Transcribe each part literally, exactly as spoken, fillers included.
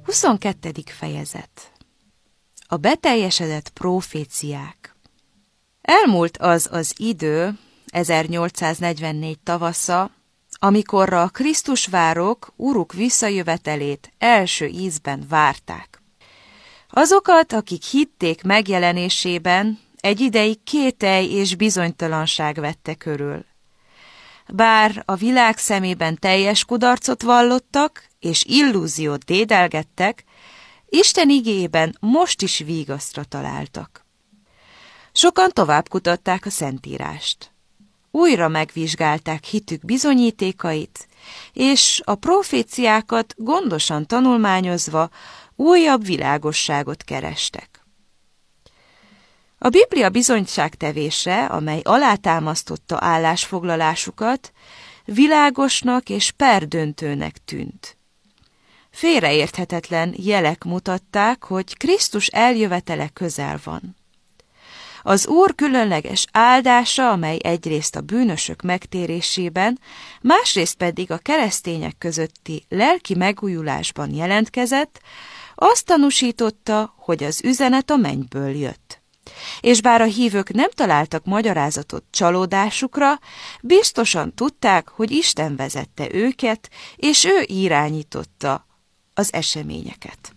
huszonkettedik fejezet. A beteljesedett próféciák. Elmúlt az az idő, ezernyolcszáznegyvennégy tavasza, amikorra a Krisztusvárok Uruk visszajövetelét első ízben várták. Azokat, akik hitték megjelenésében, egy ideig kételj és bizonytalanság vette körül. Bár a világ szemében teljes kudarcot vallottak, és illúziót dédelgettek, Isten igéjében most is vigasztra találtak. Sokan tovább kutatták a Szentírást. Újra megvizsgálták hitük bizonyítékait, és a proféciákat gondosan tanulmányozva újabb világosságot kerestek. A Biblia bizonyságtevése, amely alátámasztotta állásfoglalásukat, világosnak és perdöntőnek tűnt. Félreérthetetlen jelek mutatták, hogy Krisztus eljövetele közel van. Az Úr különleges áldása, amely egyrészt a bűnösök megtérésében, másrészt pedig a keresztények közötti lelki megújulásban jelentkezett, azt tanúsította, hogy az üzenet a mennyből jött. És bár a hívők nem találtak magyarázatot csalódásukra, biztosan tudták, hogy Isten vezette őket, és ő irányította az eseményeket.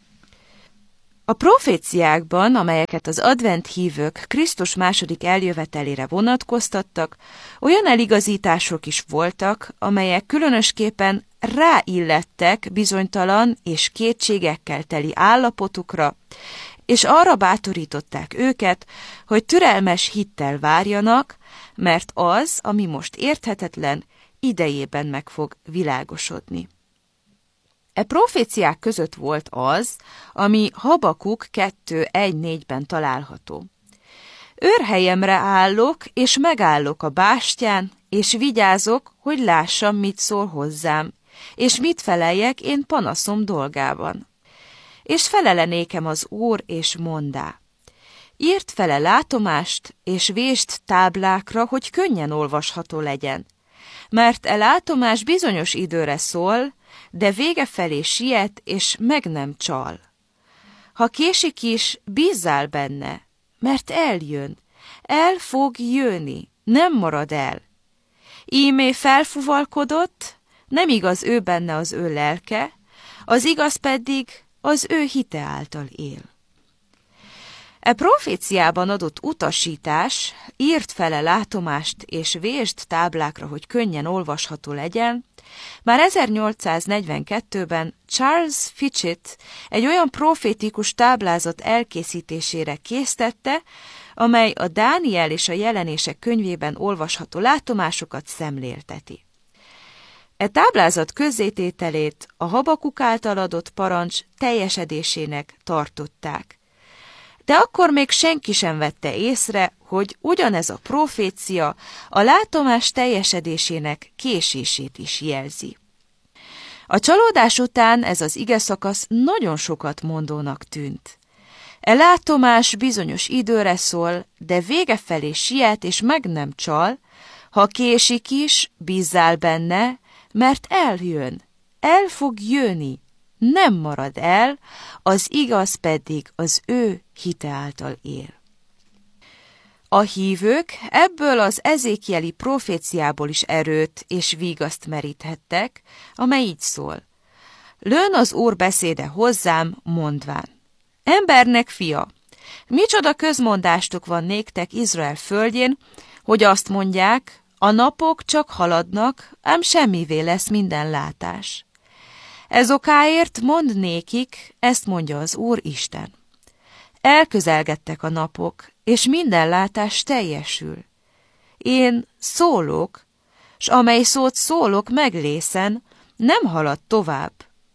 A proféciákban, amelyeket az advent hívők Krisztus második eljövetelére vonatkoztattak, olyan eligazítások is voltak, amelyek különösképpen ráillettek bizonytalan és kétségekkel teli állapotukra, és arra bátorították őket, hogy türelmes hittel várjanak, mert az, ami most érthetetlen, idejében meg fog világosodni. E proféciák között volt az, ami Habakuk kettő egy négyben található. Őrhelyemre állok, és megállok a bástyán, és vigyázok, hogy lássam, mit szól hozzám, és mit feleljek én panaszom dolgában. És felele nékem az Úr, és mondá: írd fele látomást, és vésd táblákra, hogy könnyen olvasható legyen. Mert e látomás bizonyos időre szól, de vége felé siet, és meg nem csal. Ha késik is, bízzál benne, mert eljön, el fog jönni, nem marad el. Ímé felfuvalkodott, nem igaz ő benne az ő lelke, az igaz pedig az ő hite által él. E proféciában adott utasítás, írd fele látomást és vésd táblákra, hogy könnyen olvasható legyen, már ezernyolcszáznegyvenkettőben Charles Fitchett egy olyan profétikus táblázat elkészítésére késztette, amely a Dániel és a Jelenések könyvében olvasható látomásokat szemlélteti. E táblázat közzétételét a Habakuk által adott parancs teljesedésének tartották. De akkor még senki sem vette észre, hogy ugyanez a profécia a látomás teljesedésének késését is jelzi. A csalódás után ez az igeszakasz nagyon sokat mondónak tűnt. E látomás bizonyos időre szól, de vége felé siet és meg nem csal, ha késik is, bízzál benne, mert eljön, el fog jönni, nem marad el, az igaz pedig az ő hite által él. A hívők ebből az ezékieli proféciából is erőt és vigaszt meríthettek, amely így szól: lőn az Úr beszéde hozzám, mondván: embernek fia, micsoda közmondástok van néktek Izrael földjén, hogy azt mondják, a napok csak haladnak, ám semmivé lesz minden látás. Ez okáért mondd nékik, ezt mondja az Úr Isten. Elközelgettek a napok, és minden látás teljesül. Én szólok, s amely szót szólok meglészen, nem halad tovább.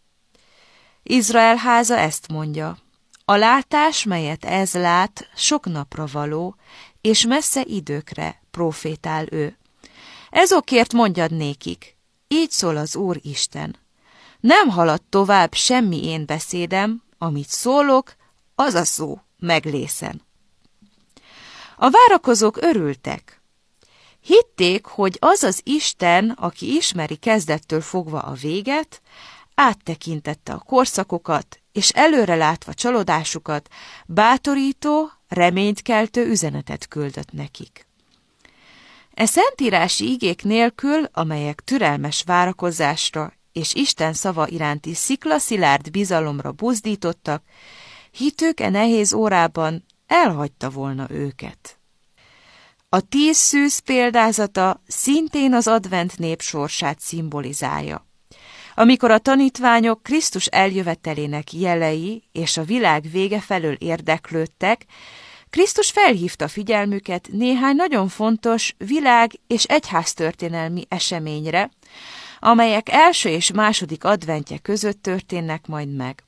Izrael háza ezt mondja: a látás, melyet ez lát, sok napra való, és messze időkre profétál ő. Ezokért mondjad nékik, így szól az Úr Isten: nem halad tovább semmi én beszédem, amit szólok, az a szó meglészen. A várakozók örültek. Hitték, hogy az az Isten, aki ismeri kezdettől fogva a véget, áttekintette a korszakokat, és előre látva csalódásukat, bátorító, reménykeltő üzenetet küldött nekik. E szentírási igék nélkül, amelyek türelmes várakozásra és Isten szava iránti sziklaszilárd bizalomra buzdítottak, hitük e nehéz órában elhagyta volna őket. A tíz szűz példázata szintén az advent nép sorsát szimbolizálja. Amikor a tanítványok Krisztus eljövetelének jelei és a világ vége felől érdeklődtek, Krisztus felhívta figyelmüket néhány nagyon fontos világ- és egyháztörténelmi eseményre, amelyek első és második adventje között történnek majd meg.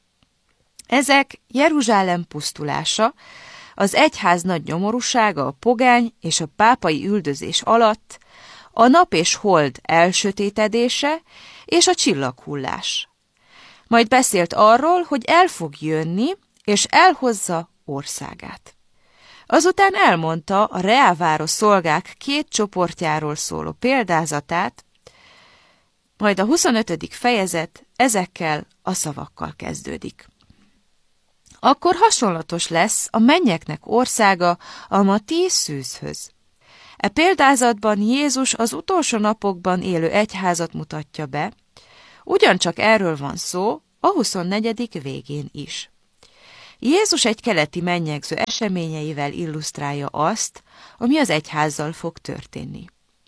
Ezek Jeruzsálem pusztulása, az egyház nagy nyomorúsága a pogány és a pápai üldözés alatt, a nap és hold elsötétedése és a csillaghullás. Majd beszélt arról, hogy el fog jönni, és elhozza országát. Azután elmondta a reáváró szolgák két csoportjáról szóló példázatát, majd a huszonötödik fejezet ezekkel a szavakkal kezdődik. Akkor hasonlatos lesz a mennyeknek országa a ma tíz szűzhöz. E példázatban Jézus az utolsó napokban élő egyházat mutatja be, ugyancsak erről van szó a huszonnegyedik végén is. Jézus egy keleti mennyegző eseményeivel illusztrálja azt, ami az egyházzal fog történni.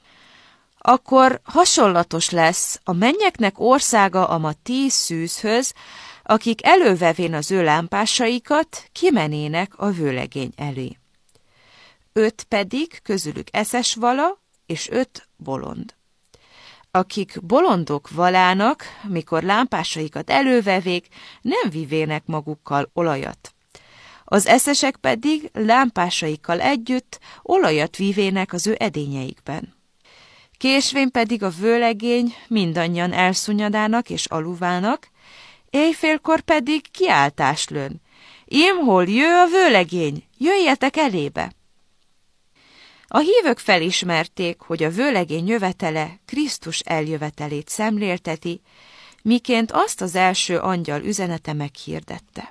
Akkor hasonlatos lesz a mennyeknek országa a ma tíz szűzhöz, akik elővevén az ő lámpásaikat kimenének a vőlegény elé. Öt pedig közülük eszes vala, és öt bolond. Akik bolondok valának, mikor lámpásaikat elővevék, nem vivének magukkal olajat. Az eszesek pedig lámpásaikkal együtt olajat vivének az ő edényeikben. Késvén pedig a vőlegény mindannyian elszunyadának és aluválnak, éjfélkor pedig kiáltás lőn. Ím, hol jő a vőlegény, jöjjetek elébe! A hívők felismerték, hogy a vőlegény jövetele Krisztus eljövetelét szemlélteti, miként azt az első angyal üzenete meghirdette.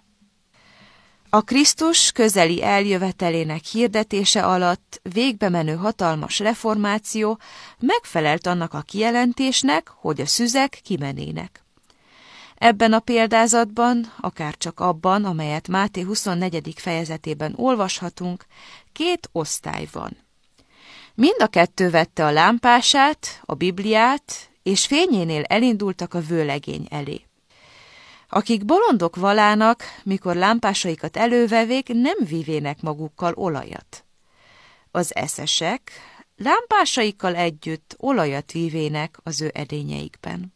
A Krisztus közeli eljövetelének hirdetése alatt végbe menő hatalmas reformáció megfelelt annak a kijelentésnek, hogy a szüzek kimenének. Ebben a példázatban, akár csak abban, amelyet Máté huszonnegyedik fejezetében olvashatunk, két osztály van. Mind a kettő vette a lámpását, a Bibliát, és fényénél elindultak a vőlegény elé. Akik bolondok valának, mikor lámpásaikat elővevék, nem vivének magukkal olajat. Az eszesek lámpásaikkal együtt olajat vivének az ő edényeikben.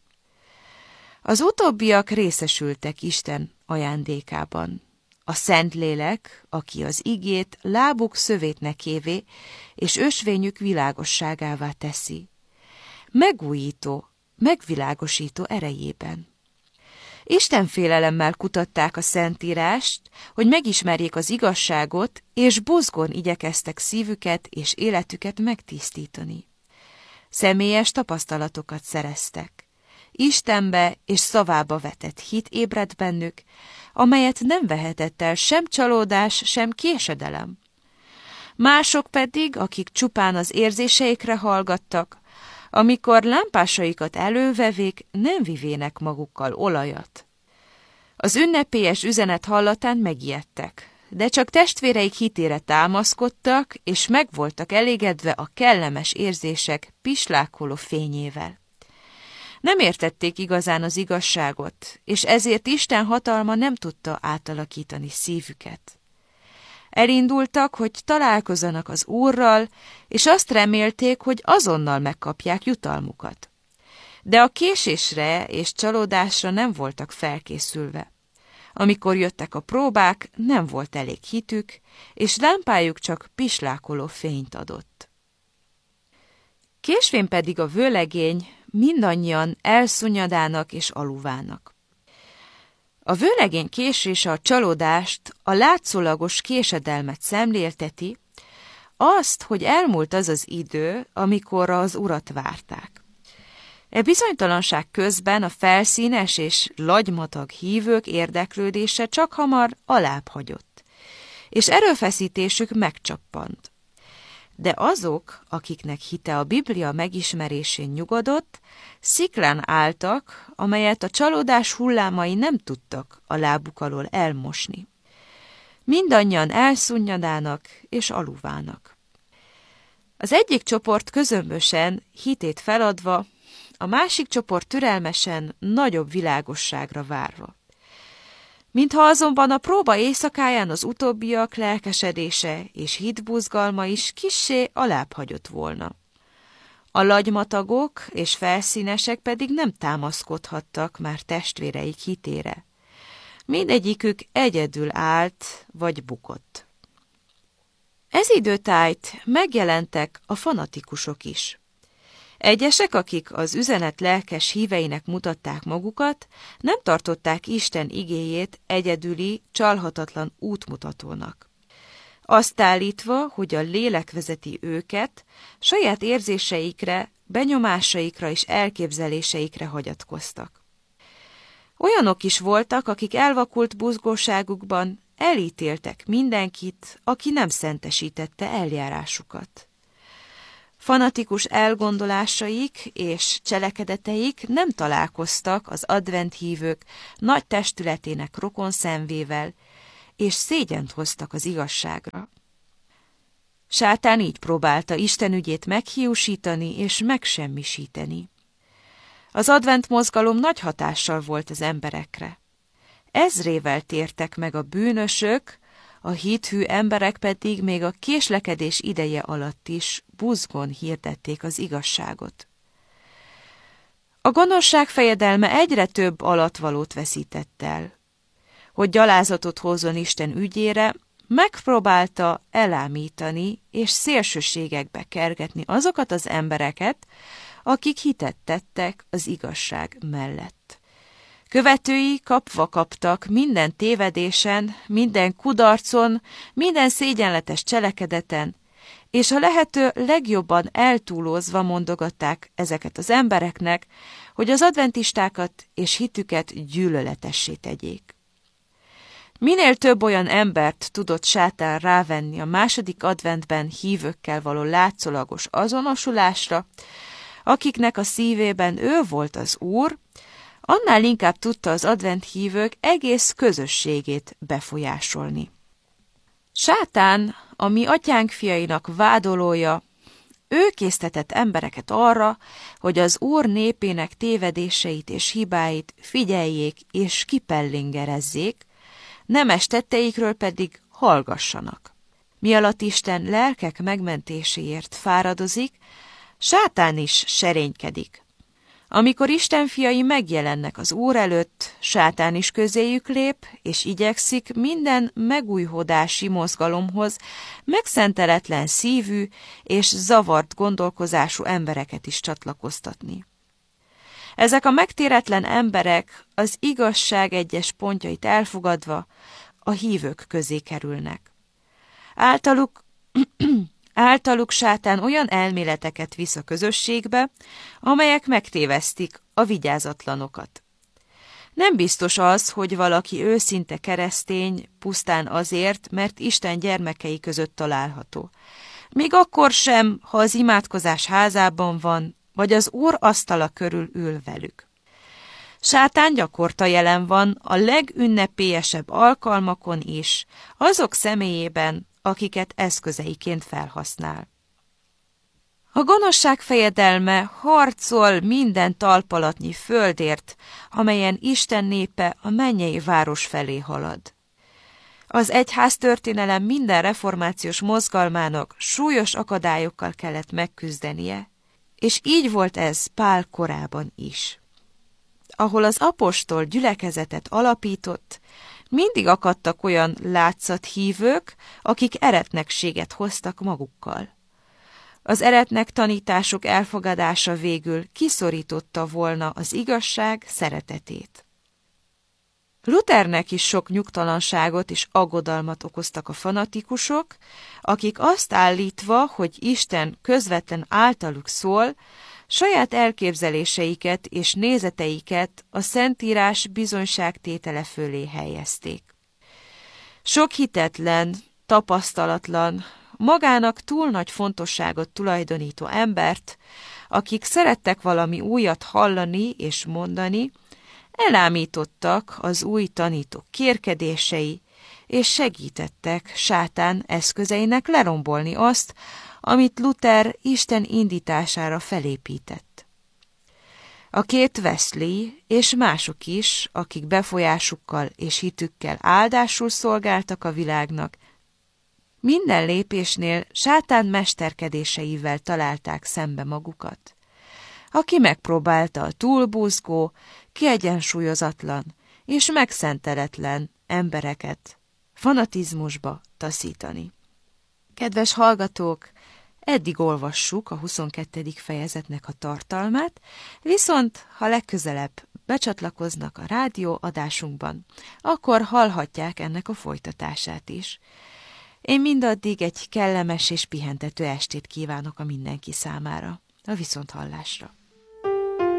Az utóbbiak részesültek Isten ajándékában. A Szentlélek, aki az igét lábuk szövétnekévé és ösvényük világosságává teszi. Megújító, megvilágosító erejében. Isten félelemmel kutatták a Szentírást, hogy megismerjék az igazságot, és buzgón igyekeztek szívüket és életüket megtisztítani. Személyes tapasztalatokat szereztek. Istenbe és szavába vetett hit ébredt bennük, amelyet nem vehetett el sem csalódás, sem késedelem. Mások pedig, akik csupán az érzéseikre hallgattak, amikor lámpásaikat elővevék, nem vivének magukkal olajat. Az ünnepélyes üzenet hallatán megijedtek, de csak testvéreik hitére támaszkodtak, és meg voltak elégedve a kellemes érzések pislákoló fényével. Nem értették igazán az igazságot, és ezért Isten hatalma nem tudta átalakítani szívüket. Elindultak, hogy találkozzanak az Úrral, és azt remélték, hogy azonnal megkapják jutalmukat. De a késésre és csalódásra nem voltak felkészülve. Amikor jöttek a próbák, nem volt elég hitük, és lámpájuk csak pislákoló fényt adott. Késvén pedig a vőlegény mindannyian elszunyadának és aluvának. A vőlegény késése a csalódást, a látszólagos késedelmet szemlélteti, azt, hogy elmúlt az az idő, amikor az Urat várták. E bizonytalanság közben a felszínes és lagymatag hívők érdeklődése csak hamar alább hagyott, és erőfeszítésük megcsappant. De azok, akiknek hite a Biblia megismerésén nyugodott, sziklán álltak, amelyet a csalódás hullámai nem tudtak a lábuk alól elmosni. Mindannyian elszunnyadnának és aluvának. Az egyik csoport közömbösen, hitét feladva, a másik csoport türelmesen, nagyobb világosságra várva. Mintha azonban a próba éjszakáján az utóbbiak lelkesedése és hitbuzgalma is kissé alább hagyott volna. A lagymatagok és felszínesek pedig nem támaszkodhattak már testvéreik hitére. Mindegyikük egyedül állt vagy bukott. Ez időtájt megjelentek a fanatikusok is. Egyesek, akik az üzenet lelkes híveinek mutatták magukat, nem tartották Isten igéjét egyedüli, csalhatatlan útmutatónak. Azt állítva, hogy a lélek vezeti őket, saját érzéseikre, benyomásaikra és elképzeléseikre hagyatkoztak. Olyanok is voltak, akik elvakult buzgóságukban elítéltek mindenkit, aki nem szentesítette eljárásukat. Fanatikus elgondolásaik és cselekedeteik nem találkoztak az adventhívők nagy testületének rokonszenvével, és szégyent hoztak az igazságra. Sátán így próbálta Isten ügyét meghiúsítani és megsemmisíteni. Az advent mozgalom nagy hatással volt az emberekre. Ezrével tértek meg a bűnösök, a hithű emberek pedig még a késlekedés ideje alatt is buzgón hirdették az igazságot. A gonoszság fejedelme egyre több alattvalót veszített el. Hogy gyalázatot hozzon Isten ügyére, megpróbálta elámítani és szélsőségekbe kergetni azokat az embereket, akik hitet tettek az igazság mellett. Követői kapva kaptak minden tévedésen, minden kudarcon, minden szégyenletes cselekedeten, és a lehető legjobban eltúlozva mondogatták ezeket az embereknek, hogy az adventistákat és hitüket gyűlöletessé tegyék. Minél több olyan embert tudott Sátán rávenni a második adventben hívőkkel való látszólagos azonosulásra, akiknek a szívében ő volt az Úr, annál inkább tudta az adventhívők egész közösségét befolyásolni. Sátán, a mi atyánk fiainak vádolója, ő késztetett embereket arra, hogy az Úr népének tévedéseit és hibáit figyeljék és kipellingerezzék, nemes tetteikről pedig hallgassanak. Mi alatt Isten lelkek megmentéséért fáradozik, Sátán is serénykedik. Amikor Isten fiai megjelennek az Úr előtt, Sátán is közéjük lép, és igyekszik minden megújhodási mozgalomhoz megszenteletlen szívű és zavart gondolkozású embereket is csatlakoztatni. Ezek a megtéretlen emberek az igazság egyes pontjait elfogadva a hívők közé kerülnek. Általuk Általuk Sátán olyan elméleteket visz a közösségbe, amelyek megtévesztik a vigyázatlanokat. Nem biztos az, hogy valaki őszinte keresztény pusztán azért, mert Isten gyermekei között található. Még akkor sem, ha az imádkozás házában van, vagy az Úr asztala körül ül velük. Sátán gyakorta jelen van a legünnepélyesebb alkalmakon is, azok személyében, akiket eszközeiként felhasznál. A gonoszság fejedelme harcol minden talpalatnyi földért, amelyen Isten népe a mennyei város felé halad. Az egyház történelem minden reformációs mozgalmának súlyos akadályokkal kellett megküzdenie, és így volt ez Pál korában is. Ahol az apostol gyülekezetet alapított, mindig akadtak olyan látszathívők, akik eretnekséget hoztak magukkal. Az eretnek tanítások elfogadása végül kiszorította volna az igazság szeretetét. Luthernek is sok nyugtalanságot és aggodalmat okoztak a fanatikusok, akik azt állítva, hogy Isten közvetlen általuk szól, saját elképzeléseiket és nézeteiket a Szentírás bizonyságtétele fölé helyezték. Sok hitetlen, tapasztalatlan, magának túl nagy fontosságot tulajdonító embert, akik szerettek valami újat hallani és mondani, elámítottak az új tanítók kérkedései, és segítettek sátán eszközeinek lerombolni azt, amit Luther Isten indítására felépített. A két Wesley és mások is, akik befolyásukkal és hitükkel áldásul szolgáltak a világnak, minden lépésnél sátán mesterkedéseivel találták szembe magukat. Aki megpróbálta a túlbuzgó, kiegyensúlyozatlan és megszenteletlen embereket fanatizmusba taszítani. Kedves hallgatók, eddig olvassuk a huszonkettedik fejezetnek a tartalmát, viszont ha legközelebb becsatlakoznak a rádió adásunkban, akkor hallhatják ennek a folytatását is. Én mindaddig egy kellemes és pihentető estét kívánok a mindenki számára. A viszonthallásra!